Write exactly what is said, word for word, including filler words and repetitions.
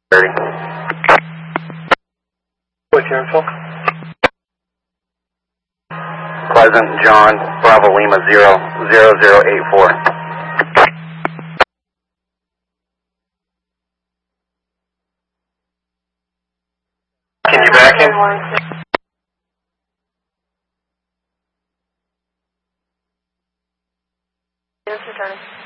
thirty. What's your info? Pleasant John Bravo Lima zero zero zero eight four. Can you back in? Yes, returning.